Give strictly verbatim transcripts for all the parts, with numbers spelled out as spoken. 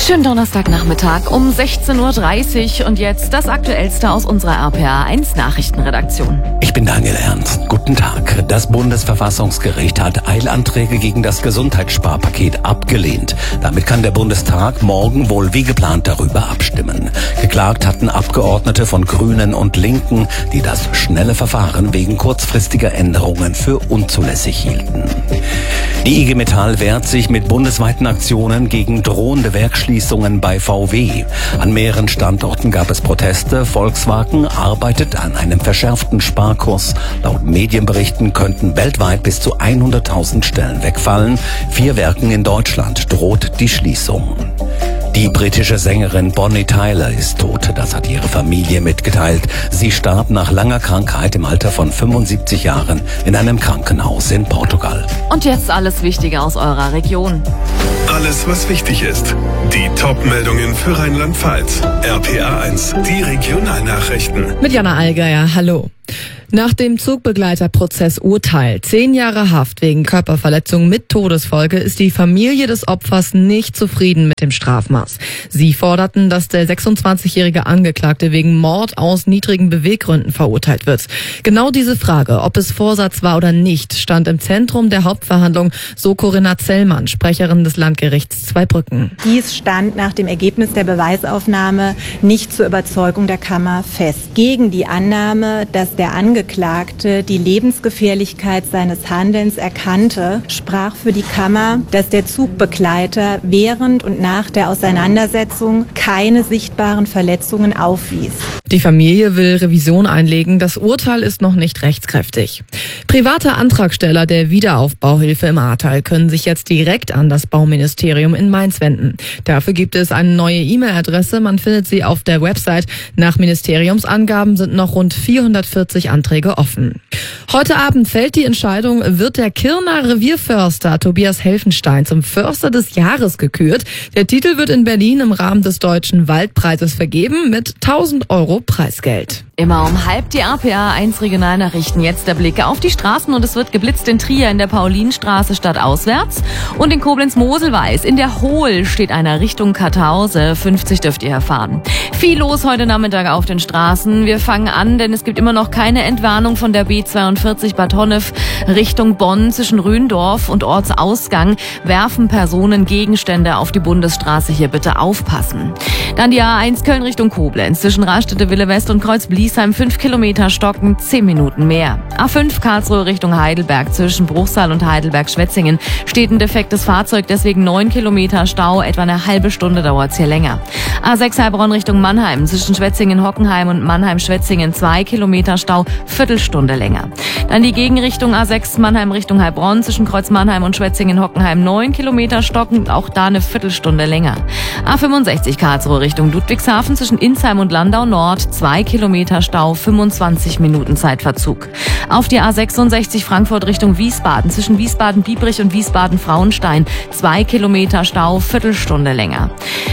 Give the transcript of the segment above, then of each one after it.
Schönen Donnerstagnachmittag um sechzehn Uhr dreißig und jetzt das Aktuellste aus unserer R P A eins Nachrichtenredaktion. Ich bin Daniel Ernst. Guten Tag. Das Bundesverfassungsgericht hat Eilanträge gegen das Gesundheitssparpaket abgelehnt. Damit kann der Bundestag morgen wohl wie geplant darüber abstimmen. Geklagt hatten Abgeordnete von Grünen und Linken, die das schnelle Verfahren wegen kurzfristiger Änderungen für unzulässig hielten. Die I G Metall wehrt sich mit bundesweiten Aktionen gegen drohende Werksschließungen bei V W. An mehreren Standorten gab es Proteste. Volkswagen arbeitet an einem verschärften Sparkurs. Laut Medienberichten könnten weltweit bis zu hunderttausend Stellen wegfallen. Vier Werken in Deutschland droht die Schließung. Die britische Sängerin Bonnie Tyler ist tot. Das hat ihre Familie mitgeteilt. Sie starb nach langer Krankheit im Alter von fünfundsiebzig Jahren in einem Krankenhaus in Portugal. Und jetzt alles Wichtige aus eurer Region. Alles, was wichtig ist. Die Top-Meldungen für Rheinland-Pfalz. R P A eins, die Regionalnachrichten. Mit Jana Allgeier, hallo. Nach dem Zugbegleiterprozess-Urteil zehn Jahre Haft wegen Körperverletzung mit Todesfolge ist die Familie des Opfers nicht zufrieden mit dem Strafmaß. Sie forderten, dass der sechsundzwanzigjährige Angeklagte wegen Mord aus niedrigen Beweggründen verurteilt wird. Genau diese Frage, ob es Vorsatz war oder nicht, stand im Zentrum der Hauptverhandlung, so Corinna Zellmann, Sprecherin des Landgerichts Zweibrücken. Dies stand nach dem Ergebnis der Beweisaufnahme nicht zur Überzeugung der Kammer fest. Gegen die Annahme, dass der Angeklagte Angeklagte die Lebensgefährlichkeit seines Handelns erkannte, sprach für die Kammer, dass der Zugbegleiter während und nach der Auseinandersetzung keine sichtbaren Verletzungen aufwies. Die Familie will Revision einlegen. Das Urteil ist noch nicht rechtskräftig. Private Antragsteller der Wiederaufbauhilfe im Ahrtal können sich jetzt direkt an das Bauministerium in Mainz wenden. Dafür gibt es eine neue E-Mail-Adresse. Man findet sie auf der Website. Nach Ministeriumsangaben sind noch rund vierhundertvierzig Anträge offen. Heute Abend fällt die Entscheidung, wird der Kirner Revierförster Tobias Helfenstein zum Förster des Jahres gekürt. Der Titel wird in Berlin im Rahmen des Deutschen Waldpreises vergeben mit tausend Euro Preisgeld. Immer um halb die R P A eins Regionalnachrichten. Jetzt der Blick auf die Straßen und es wird geblitzt in Trier in der Paulinstraße stadtauswärts und in Koblenz-Moselweiß. In der Hohl steht einer Richtung Karthause. fünfzig dürft ihr erfahren. Viel los heute Nachmittag auf den Straßen. Wir fangen an, denn es gibt immer noch keine Entwarnung von der B zweiundvierzig Bad Honnef Richtung Bonn. Zwischen Rhöndorf und Ortsausgang werfen Personen Gegenstände auf die Bundesstraße. Hier bitte aufpassen. Dann die A eins Köln Richtung Koblenz. Zwischen Raststätte Wille West und Kreuz Bliesheim fünf Kilometer stocken, zehn Minuten mehr. A fünf Karlsruhe Richtung Heidelberg. Zwischen Bruchsal und Heidelberg-Schwetzingen steht ein defektes Fahrzeug, deswegen neun Kilometer Stau. Etwa eine halbe Stunde dauert es hier länger. A sechs Heilbronn Richtung Mannheim. Zwischen Schwetzingen-Hockenheim und Mannheim-Schwetzingen zwei Kilometer Stau, Viertelstunde länger. Dann die Gegenrichtung A sechs Mannheim Richtung Heilbronn. Zwischen Kreuz Mannheim und Schwetzingen-Hockenheim neun Kilometer stocken, auch da eine Viertelstunde länger. A fünfundsechzig Karlsruhe Richtung Ludwigshafen. Zwischen Insheim und Landau Nord zwei Kilometer Stau, fünfundzwanzig Minuten Zeitverzug. Auf die A sechsundsechzig Frankfurt Richtung Wiesbaden. Zwischen Wiesbaden-Biebrich und Wiesbaden-Frauenstein zwei Kilometer Stau, Viertelstunde länger.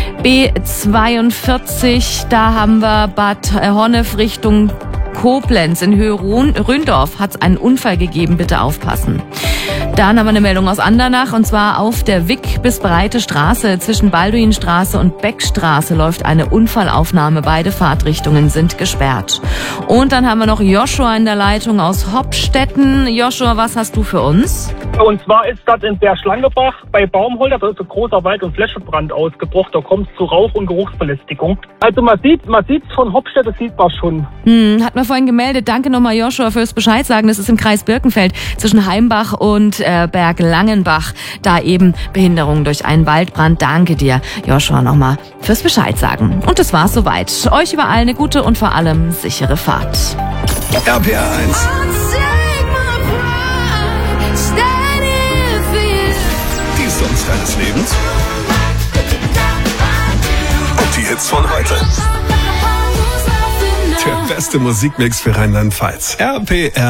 B zweiundvierzig, da haben wir Bad Honnef Richtung Koblenz. In Höhe Rhöndorf hat es einen Unfall gegeben, bitte aufpassen. Dann haben wir eine Meldung aus Andernach und zwar auf der Wick bis Breite Straße zwischen Balduinstraße und Beckstraße läuft eine Unfallaufnahme. Beide Fahrtrichtungen sind gesperrt. Und dann haben wir noch Joshua in der Leitung aus Hopstetten. Joshua, was hast du für uns? Und zwar ist das in Bergschlangebach bei Baumholder, da ist ein großer Wald- und Flächenbrand ausgebrochen. Da kommt es zu Rauch- und Geruchsbelästigung. Also man sieht, man sieht von Hopstetten sieht man schon. Hm, hat man vorhin gemeldet. Danke nochmal, Joshua, fürs Bescheid sagen. Das ist im Kreis Birkenfeld zwischen Heimbach und äh, Berglangenbach. Da eben Behinderung durch einen Waldbrand. Danke dir, Joshua, nochmal fürs Bescheid sagen. Und das war's soweit. Euch überall eine gute und vor allem sichere Fahrt. R P A eins. Die Songs deines Lebens. Und die Hits von heute. Der beste Musikmix für Rheinland-Pfalz. R P R